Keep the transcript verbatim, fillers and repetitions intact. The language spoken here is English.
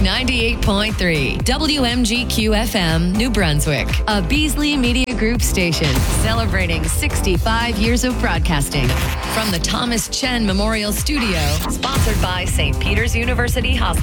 ninety-eight point three W M G Q F M, New Brunswick, a Beasley Media Group station celebrating sixty-five years of broadcasting from the Thomas Chen Memorial Studio, sponsored by Saint Peter's University Hospital.